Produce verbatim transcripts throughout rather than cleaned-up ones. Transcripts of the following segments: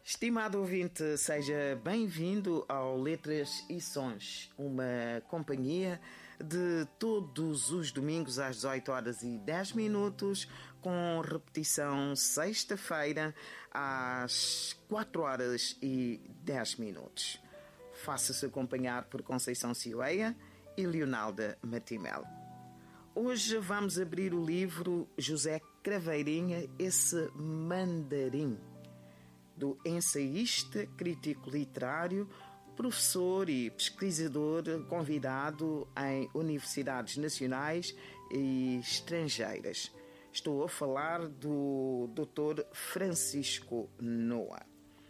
Estimado ouvinte, seja bem-vindo ao Letras e Sons, uma companhia de todos os domingos às dezoito horas e dez minutos, com repetição sexta-feira às quatro horas e dez minutos. Faça-se acompanhar por Conceição Cioeia e Leonalda Matimel. Hoje vamos abrir o livro José Craveirinha, esse mandarim, do ensaísta, crítico literário, professor e pesquisador convidado em universidades nacionais e estrangeiras. Estou a falar do doutor Francisco Noa.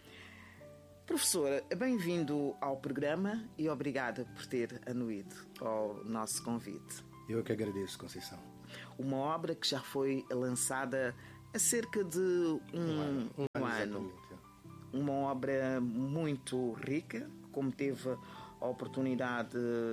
Professor, bem-vindo ao programa e obrigada por ter anuído ao nosso convite. Eu que agradeço, Conceição. Uma obra que já foi lançada há cerca de um, um ano. Um ano. Uma obra muito rica, como teve a oportunidade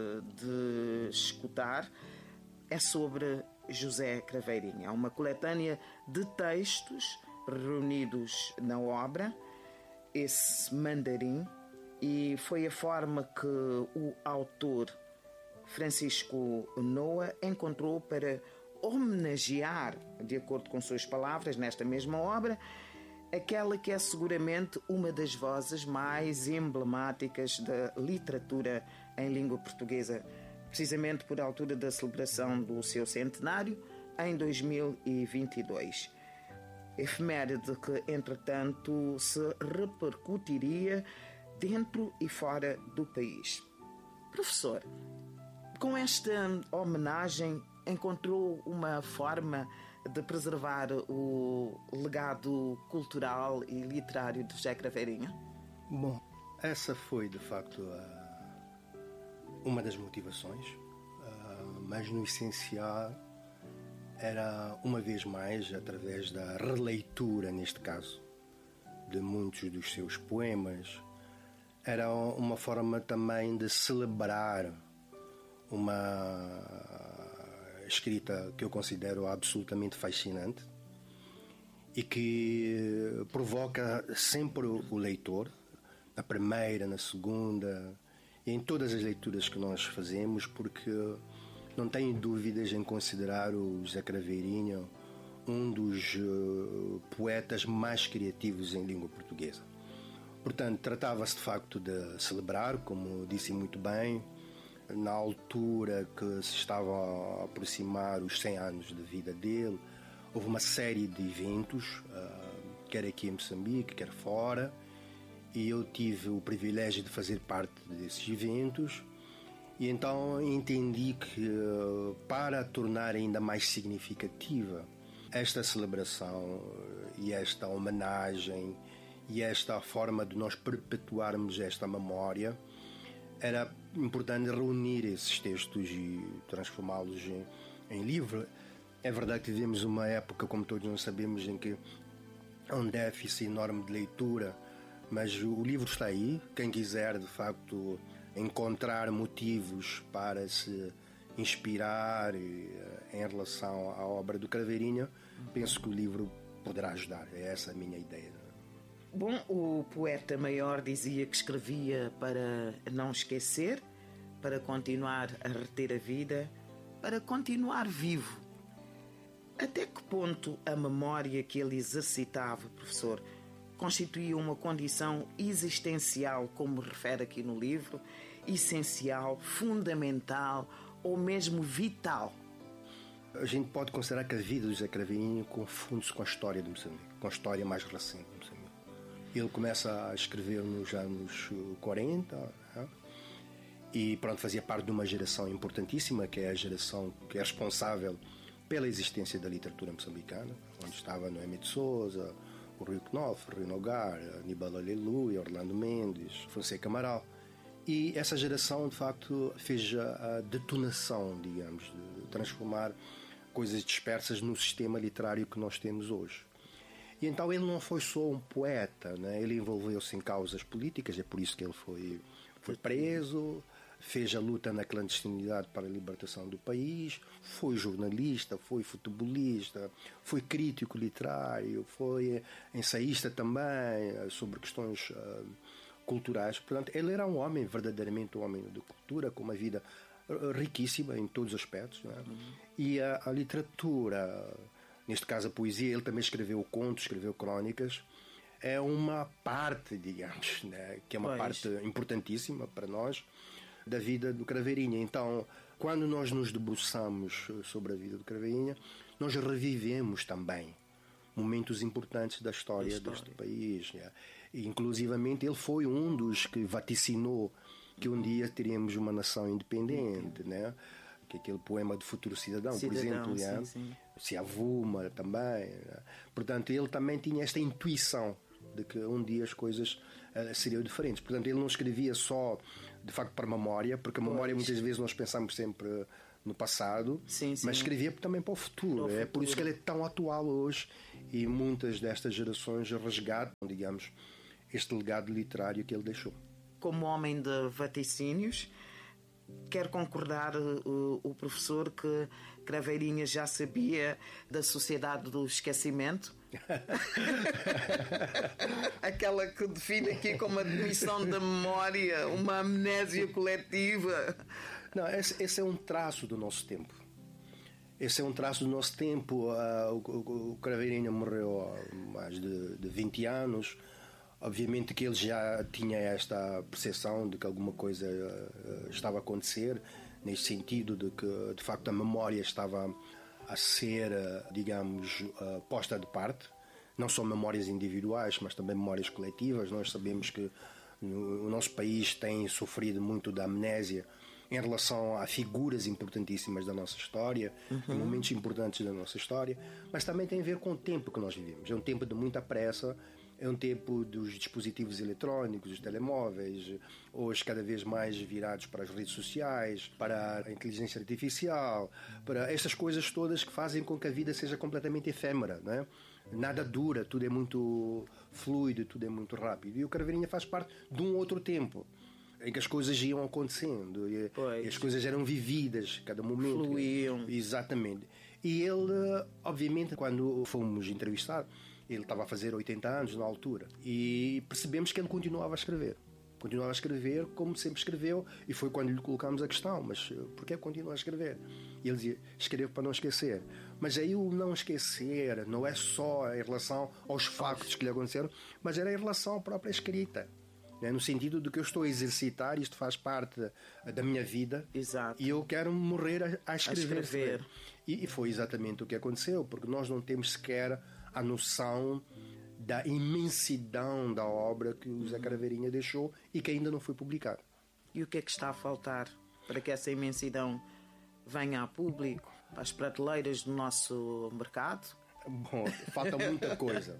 de escutar, é sobre José Craveirinha. É uma coletânea de textos reunidos na obra, esse mandarim, e foi a forma que o autor Francisco Noa encontrou para homenagear, de acordo com suas palavras, nesta mesma obra, aquela que é seguramente uma das vozes mais emblemáticas da literatura em língua portuguesa, precisamente por altura da celebração do seu centenário, em dois mil e vinte e dois. Efeméride que, entretanto, se repercutiria dentro e fora do país. Professor, com esta homenagem, encontrou uma forma de preservar o legado cultural e literário de José Craveirinha? Bom, essa foi de facto uma das motivações, mas no essencial era, uma vez mais, através da releitura, neste caso, de muitos dos seus poemas, era uma forma também de celebrar uma escrita que eu considero absolutamente fascinante e que provoca sempre o leitor, na primeira, na segunda e em todas as leituras que nós fazemos, porque não tenho dúvidas em considerar o José Craveirinha um dos uh, poetas mais criativos em língua portuguesa. Portanto, tratava-se de facto de celebrar, como disse muito bem, na altura que se estava a aproximar os cem anos de vida dele. Houve uma série de eventos, uh, quer aqui em Moçambique, quer fora, e eu tive o privilégio de fazer parte desses eventos, e então entendi que, uh, para tornar ainda mais significativa esta celebração e esta homenagem e esta forma de nós perpetuarmos esta memória, era importante reunir esses textos e transformá-los em, em livro. É verdade que vivemos uma época, como todos nós sabemos, em que há um déficit enorme de leitura, mas o livro está aí. Quem quiser, de facto, encontrar motivos para se inspirar em relação à obra do Craveirinha, penso que o livro poderá ajudar. É essa a minha ideia. Bom, o poeta maior dizia que escrevia para não esquecer, para continuar a reter a vida, para continuar vivo. Até que ponto a memória que ele exercitava, professor, constituía uma condição existencial, como refere aqui no livro, essencial, fundamental ou mesmo vital? A gente pode considerar que a vida do José Craveirinha confunde-se com a história de Moçambique, com a história mais recente de Moçambique. Ele começa a escrever nos anos quarenta, né? E pronto, fazia parte de uma geração importantíssima, que é a geração que é responsável pela existência da literatura moçambicana, onde estava Noemi de Souza, o Rui Knopf, Rui Nogar, Aníbal Aleluia, Orlando Mendes, Fonseca Amaral. E essa geração, de facto, fez a detonação, digamos, de transformar coisas dispersas no sistema literário que nós temos hoje. E então ele não foi só um poeta, né? Ele envolveu-se em causas políticas, é por isso que ele foi, foi preso, fez a luta na clandestinidade para a libertação do país, foi jornalista, foi futebolista, foi crítico literário, foi ensaísta também sobre questões uh, culturais. Portanto, ele era um homem, verdadeiramente um homem de cultura, com uma vida riquíssima em todos os aspectos, não é? Uhum. E a, a literatura, neste caso a poesia, ele também escreveu contos, escreveu crónicas, é uma parte, digamos, né, que é uma pois. parte importantíssima para nós da vida do Craveirinha. Então, quando nós nos debruçamos sobre a vida do Craveirinha, nós revivemos também momentos importantes da história, história. deste país, né? E, inclusivamente, ele foi um dos que vaticinou que um dia teríamos uma nação independente, né? Que aquele poema de Futuro Cidadão, Cidadão por exemplo, sim, né? sim. Se avuma também, né? Portanto, ele também tinha esta intuição de que um dia as coisas uh, seriam diferentes. Portanto, ele não escrevia só, de facto, para a memória, porque a memória pois. muitas vezes nós pensamos sempre no passado, sim, sim. mas escrevia também para o futuro. Para o é futuro. Por isso que ele é tão atual hoje e muitas destas gerações resgatam, digamos, este legado literário que ele deixou. Como homem de vaticínios, quero concordar uh, o professor que Craveirinha já sabia da sociedade do esquecimento. Aquela que define aqui como a demissão da memória, uma amnésia coletiva. Não, esse, esse é um traço do nosso tempo. Esse é um traço do nosso tempo. Uh, o, o Craveirinha morreu há mais de, de vinte anos. Obviamente que ele já tinha esta percepção de que alguma coisa uh, estava a acontecer, nesse sentido de que, de facto, a memória estava a ser, uh, digamos, uh, posta de parte. Não só memórias individuais, mas também memórias coletivas. Nós sabemos que no, o nosso país tem sofrido muito da amnésia em relação a figuras importantíssimas da nossa história, uhum. em momentos importantes da nossa história, mas também tem a ver com o tempo que nós vivemos. É um tempo de muita pressa. É um tempo dos dispositivos eletrónicos, os telemóveis, hoje cada vez mais virados para as redes sociais, para a inteligência artificial, para estas coisas todas que fazem com que a vida seja completamente efêmera, não é? Nada dura, tudo é muito fluido, tudo é muito rápido. E o Craveirinha faz parte de um outro tempo, em que as coisas iam acontecendo, e, e as coisas eram vividas, cada momento. Fluíam. Exatamente. E ele, obviamente, quando fomos entrevistar, ele estava a fazer oitenta anos na altura e percebemos que ele continuava a escrever. Continuava a escrever como sempre escreveu, e foi quando lhe colocámos a questão: mas porquê continua a escrever? E ele dizia: escrevo para não esquecer. Mas aí o não esquecer não é só em relação aos factos que lhe aconteceram, mas era em relação à própria escrita, né? No sentido de que eu estou a exercitar, isto faz parte da minha vida. Exato. E eu quero morrer a, a escrever. A escrever. E, e foi exatamente o que aconteceu, porque nós não temos sequer a noção da imensidão da obra que o Zé Craveirinha deixou e que ainda não foi publicada. E o que é que está a faltar para que essa imensidão venha a público, para as prateleiras do nosso mercado? Bom, falta muita coisa,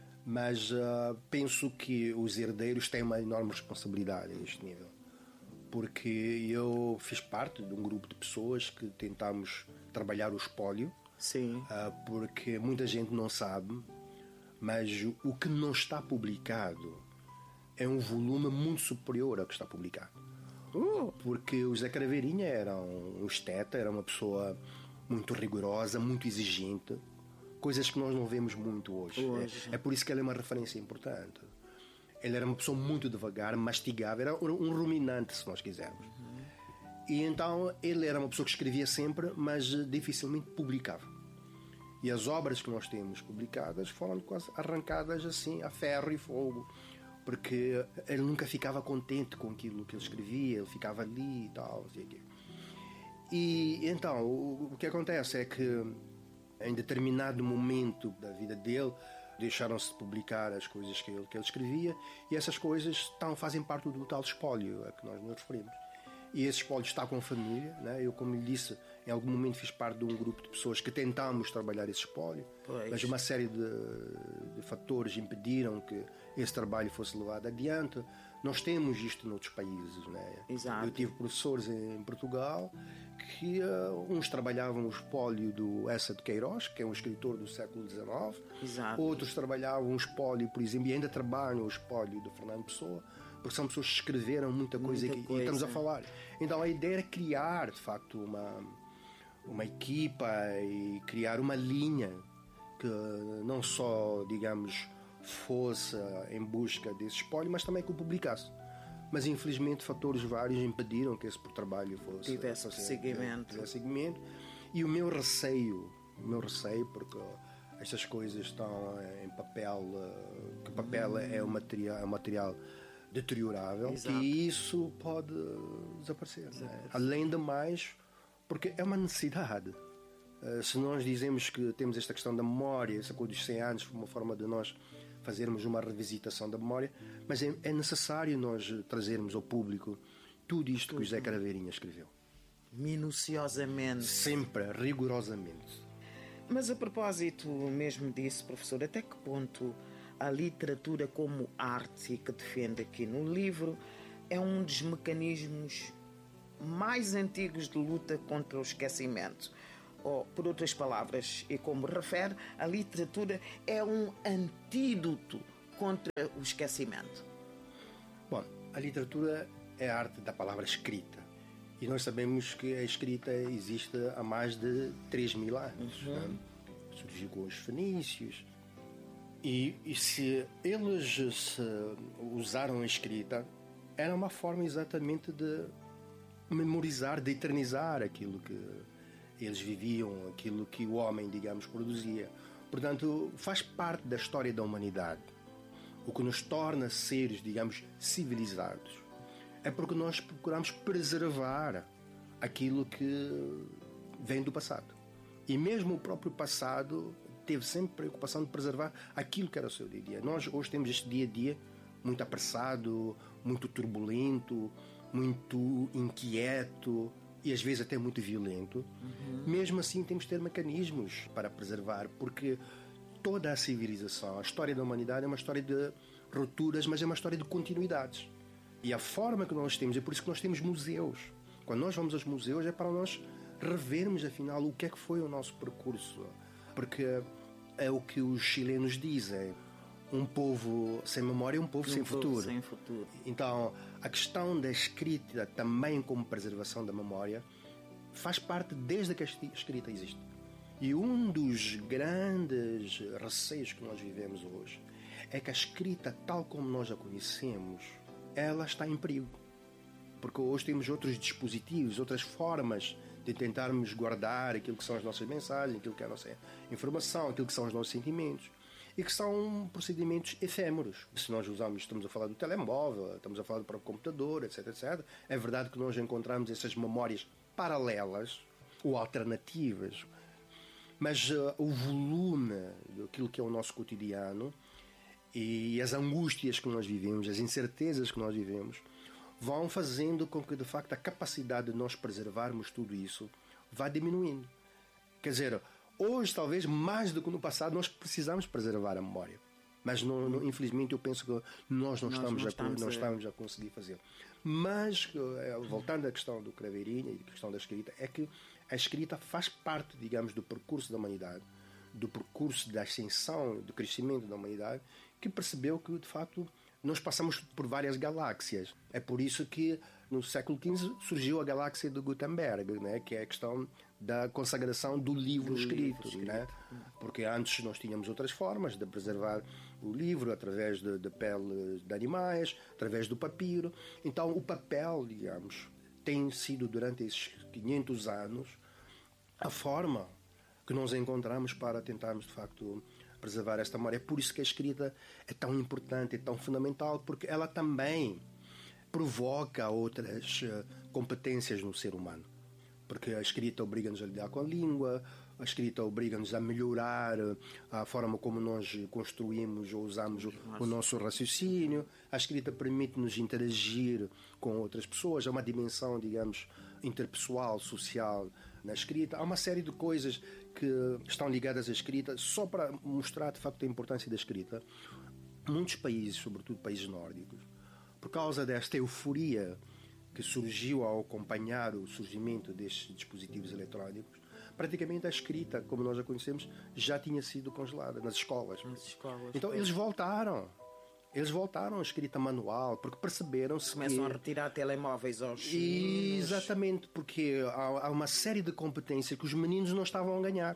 mas uh, penso que os herdeiros têm uma enorme responsabilidade neste nível, porque eu fiz parte de um grupo de pessoas que tentámos trabalhar o espólio. Sim. Uh, porque muita gente não sabe, mas o que não está publicado é um volume muito superior ao que está publicado. Uh. Porque o Zé Craveirinha era um esteta, era uma pessoa muito rigorosa, muito exigente, coisas que nós não vemos muito hoje. hoje. É, é por isso que ele é uma referência importante. Ele era uma pessoa muito devagar, mastigava, era um ruminante, se nós quisermos. Uhum. E então ele era uma pessoa que escrevia sempre, mas dificilmente publicava. E as obras que nós temos publicadas foram quase arrancadas assim a ferro e fogo, porque ele nunca ficava contente com aquilo que ele escrevia, ele ficava ali e tal, assim, aqui. E então o, o que acontece é que em determinado momento da vida dele deixaram-se de publicar as coisas que ele, que ele escrevia, e essas coisas estão, fazem parte do tal espólio a que nós nos referimos. E esse espólio está com a família, né? Eu, como lhe disse, em algum momento fiz parte de um grupo de pessoas que tentámos trabalhar esse espólio, pois. Mas uma série de, de fatores impediram que esse trabalho fosse levado adiante. Nós temos isto noutros países, né? Exato. Eu tive professores em Portugal que uh, uns trabalhavam o espólio do Eça de Queiroz, que é um escritor do século dezenove. Exato. Outros trabalhavam o espólio, por exemplo, e ainda trabalham o espólio do Fernando Pessoa. porque são pessoas que escreveram muita coisa, muita e, coisa. e estamos a falar. Então a ideia era criar, de facto, uma, uma equipa e criar uma linha que não só, digamos, fosse em busca desse espólio, mas também que o publicasse. Mas infelizmente fatores vários impediram que esse trabalho fosse tivesse fosse, seguimento. tivesse seguimento. E o meu receio, o meu receio, porque estas coisas estão em papel, que papel é um material, é um material deteriorável, Exato. que isso pode desaparecer. Né? Além de mais, porque é uma necessidade. Se nós dizemos que temos esta questão da memória, essa coisa dos cem anos, uma forma de nós fazermos uma revisitação da memória, mas é, é necessário nós trazermos ao público tudo isto tudo. que o José Craveirinha escreveu. Minuciosamente. Sempre, rigorosamente. Mas a propósito mesmo disso, professor, até que ponto a literatura como arte que defende aqui no livro é um dos mecanismos mais antigos de luta contra o esquecimento? Ou, por outras palavras, e como refere, a literatura é um antídoto contra o esquecimento? Bom, a literatura é a arte da palavra escrita. E nós sabemos que a escrita existe há mais de três mil anos. Uhum. Né? Surgiu com os fenícios. E, e se eles se usaram a escrita, era uma forma exatamente de memorizar, de eternizar aquilo que eles viviam, aquilo que o homem, digamos, produzia. Portanto, faz parte da história da humanidade. O que nos torna seres, digamos, civilizados é porque nós procuramos preservar aquilo que vem do passado. E mesmo o próprio passado teve sempre preocupação de preservar aquilo que era o seu dia a dia. Nós hoje temos este dia a dia muito apressado, muito turbulento, muito inquieto, e às vezes até muito violento. Uhum. Mesmo assim temos de ter mecanismos para preservar, porque toda a civilização, a história da humanidade é uma história de rupturas, mas é uma história de continuidades. E a forma que nós temos, é por isso que nós temos museus. Quando nós vamos aos museus é para nós revermos afinal o que é que foi o nosso percurso, porque é o que os chilenos dizem: um povo sem memória é um povo, um sem, povo futuro. sem futuro. Então, a questão da escrita também como preservação da memória faz parte desde que a escrita existe. E um dos grandes receios que nós vivemos hoje é que a escrita, tal como nós a conhecemos, ela está em perigo. Porque hoje temos outros dispositivos, outras formas de tentarmos guardar aquilo que são as nossas mensagens, aquilo que é a nossa informação, aquilo que são os nossos sentimentos, e que são procedimentos efêmeros. Se nós usamos, estamos a falar do telemóvel, estamos a falar do próprio computador, etc, etcétera, é verdade que nós encontramos essas memórias paralelas ou alternativas, mas uh, o volume daquilo que é o nosso cotidiano e as angústias que nós vivemos, as incertezas que nós vivemos, vão fazendo com que, de facto, a capacidade de nós preservarmos tudo isso vá diminuindo. Quer dizer, hoje, talvez, mais do que no passado, nós precisamos preservar a memória. Mas, não, não, infelizmente, eu penso que nós não, nós estamos, não, a, estamos, não a... estamos a conseguir fazer. Mas, voltando à questão do Craveirinha e à questão da escrita, é que a escrita faz parte, digamos, do percurso da humanidade, do percurso da ascensão, do crescimento da humanidade, que percebeu que, de facto, nós passamos por várias galáxias. É por isso que, no século quinze, surgiu a galáxia de Gutenberg, né? Que é a questão da consagração do livro, do escrito, livro né? Porque antes nós tínhamos outras formas de preservar o livro, através de, de pele de animais, através do papiro. Então o papel, digamos, tem sido durante esses quinhentos anos a forma que nós encontramos para tentarmos, de facto, preservar esta memória. É por isso que a escrita é tão importante, é tão fundamental, porque ela também provoca outras competências no ser humano. Porque a escrita obriga-nos a lidar com a língua, a escrita obriga-nos a melhorar a forma como nós construímos ou usamos o, o nosso raciocínio. A escrita permite-nos interagir com outras pessoas. Há uma dimensão, digamos, interpessoal, social na escrita. Há uma série de coisas que estão ligadas à escrita. Só para mostrar, de facto, a importância da escrita, muitos países, sobretudo países nórdicos, por causa desta euforia que surgiu ao acompanhar o surgimento destes dispositivos eletrónicos, praticamente a escrita, como nós a conhecemos, já tinha sido congelada nas escolas. Nas escolas então, eles voltaram Eles voltaram à escrita manual porque perceberam-se que... Começam a retirar telemóveis aos meninos. Exatamente, porque há, há uma série de competências que os meninos não estavam a ganhar.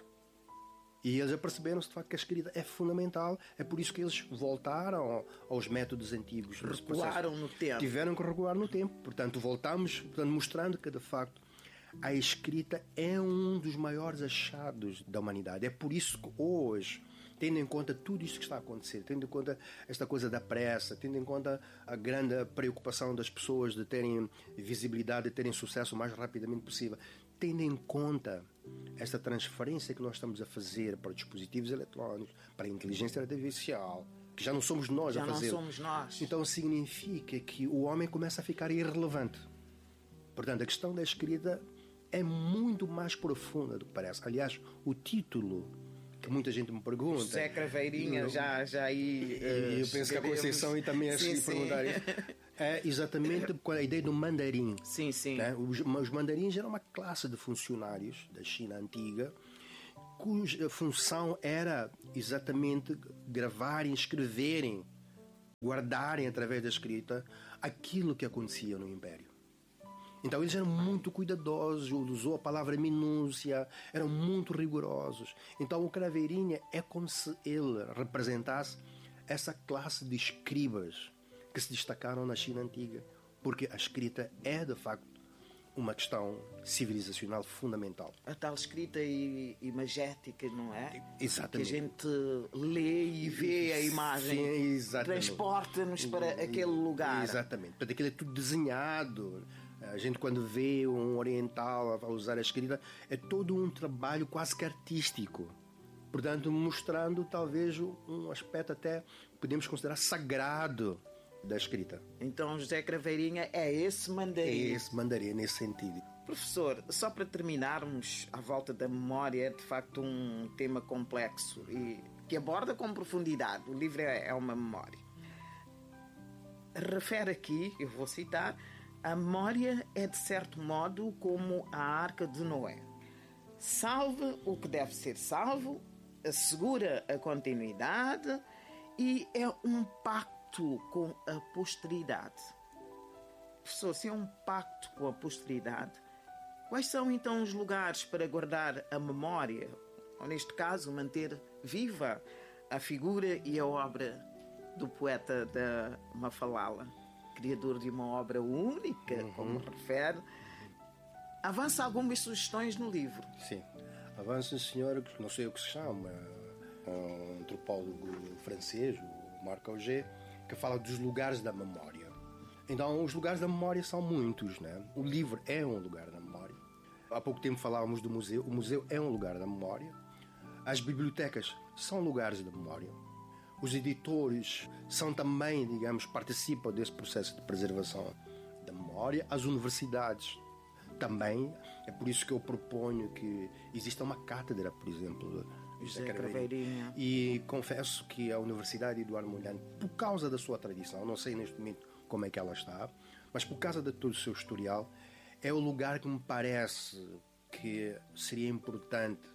E eles perceberam-se, de facto, que a escrita é fundamental. É por isso que eles voltaram aos métodos antigos. Regularam no tempo. Tiveram que regular no tempo. Portanto, voltamos, portanto, mostrando que, de facto, a escrita é um dos maiores achados da humanidade. É por isso que hoje, tendo em conta tudo isto que está a acontecer, tendo em conta esta coisa da pressa, tendo em conta a grande preocupação das pessoas de terem visibilidade, de terem sucesso o mais rapidamente possível, tendo em conta esta transferência que nós estamos a fazer para dispositivos eletrónicos, para a inteligência artificial, que já não somos nós já a fazer. Já não somos nós. Então significa que o homem começa a ficar irrelevante. Portanto, a questão da escrita é muito mais profunda do que parece. Aliás, o título que muita gente me pergunta... José Craveirinha, eu, já, já aí... Uh, eu penso que a Conceição e também a se perguntar isso. É exatamente com a ideia do mandarim. Sim, sim. Né? Os, os mandarins eram uma classe de funcionários da China antiga cuja função era exatamente gravarem, escreverem, guardarem através da escrita aquilo que acontecia no Império. Então eles eram muito cuidadosos, usou a palavra minúcia, eram muito rigorosos. Então o Craveirinha é como se ele representasse essa classe de escribas que se destacaram na China antiga, porque a escrita é, de facto, uma questão civilizacional fundamental. A tal escrita imagética, não é? Exatamente. Que a gente lê e vê a imagem, sim, transporta-nos para aquele lugar. Exatamente. Portanto, aquilo é tudo desenhado. A gente, quando vê um oriental a usar a escrita, é todo um trabalho quase que artístico. Portanto, mostrando talvez um aspecto até, podemos considerar, sagrado da escrita. Então, José Craveirinha é esse mandarim. É esse mandarim, nesse sentido. Professor, só para terminarmos, à volta da memória é de facto um tema complexo e que aborda com profundidade. O livro é uma memória. Refere aqui, eu vou citar, a memória é de certo modo como a arca de Noé. Salva o que deve ser salvo, assegura a continuidade e é um pacto com a posteridade. Professor, se é um pacto com a posteridade, quais são então os lugares para guardar a memória, ou neste caso manter viva a figura e a obra do poeta da Mafalala, criador de uma obra única, uhum. como refere? Avança algumas sugestões no livro. Sim, avança, senhor, que não sei o que se chama, um antropólogo francês, o Marc Augé, que fala dos lugares da memória. Então, os lugares da memória são muitos, né? O livro é um lugar da memória. Há pouco tempo falávamos do museu. O museu é um lugar da memória. As bibliotecas são lugares da memória. Os editores são também, digamos, participam desse processo de preservação da memória. As universidades também. É por isso que eu proponho que exista uma cátedra, por exemplo, José Craveirinha. E confesso que a Universidade Eduardo Mondlane, por causa da sua tradição, não sei neste momento como é que ela está, mas por causa de todo o seu historial, é o lugar que me parece que seria importante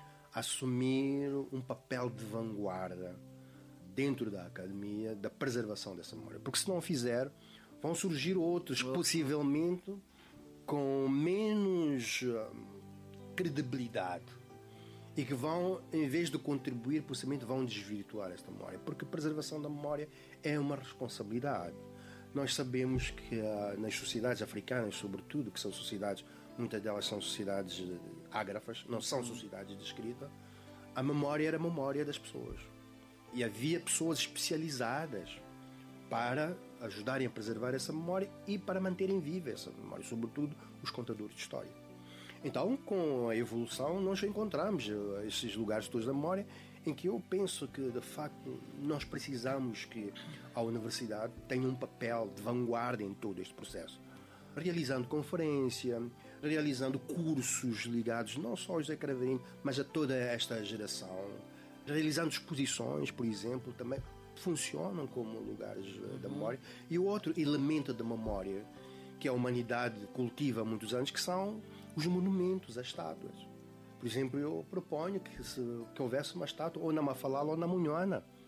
assumir um papel de vanguarda dentro da academia, da preservação dessa memória. Porque se não o fizer, vão surgir outros, possivelmente com menos credibilidade, e que vão, em vez de contribuir, possivelmente vão desvirtuar esta memória, porque a preservação da memória é uma responsabilidade. Nós sabemos que ah, nas sociedades africanas, sobretudo, que são sociedades, muitas delas são sociedades ágrafas, não são sociedades de escrita, a memória era a memória das pessoas. E havia pessoas especializadas para ajudarem a preservar essa memória e para manterem viva essa memória, sobretudo os contadores de história. Então, com a evolução, nós encontramos esses lugares todos da memória em que eu penso que, de facto, nós precisamos que a universidade tenha um papel de vanguarda em todo este processo. Realizando conferência, realizando cursos ligados não só ao José Craveirinha, mas a toda esta geração. Realizando exposições, por exemplo, também funcionam como lugares da memória. E o outro elemento da memória que a humanidade cultiva há muitos anos, que são os monumentos, as estátuas. Por exemplo, eu proponho que, se, que houvesse uma estátua ou na Mafalala ou na Munhana.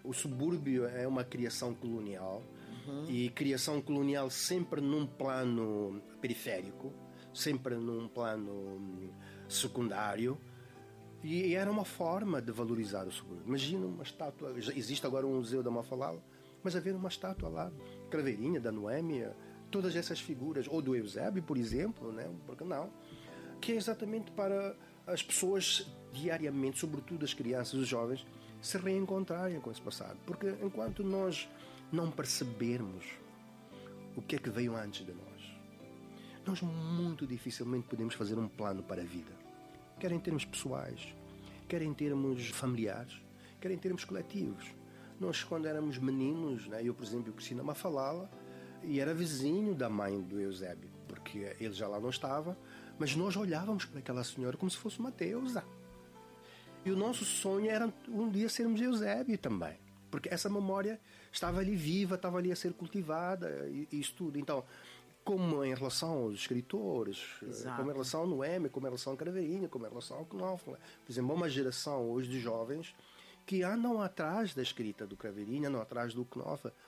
o subúrbio é uma criação colonial, uhum. e criação colonial sempre num plano periférico, sempre num plano secundário, e era uma forma de valorizar o subúrbio. Imagina uma estátua, existe agora um museu da Mafalala, mas haver uma estátua lá, Craveirinha, da Noémia, todas essas figuras, ou do Eusébio, por exemplo, né? Porque não? Que é exatamente para as pessoas diariamente, sobretudo as crianças e os jovens, se reencontrarem com esse passado. Porque enquanto nós não percebermos o que é que veio antes de nós, nós muito dificilmente podemos fazer um plano para a vida. Quer em termos pessoais, quer em termos familiares, quer em termos coletivos. Nós, quando éramos meninos, né, eu, por exemplo, cresci na Mafalala e era vizinho da mãe do Eusébio, porque ele já lá não estava, mas nós olhávamos para aquela senhora como se fosse uma deusa. E o nosso sonho era um dia sermos Eusébio também, porque essa memória estava ali viva, estava ali a ser cultivada e, e isso tudo. Então, como em relação aos escritores, Exato. como em relação ao Noémia, como em relação ao Craveirinha, como em relação ao Knopfler. Por exemplo, uma geração hoje de jovens que andam atrás da escrita do Craveirinha, andam atrás do Knopfler,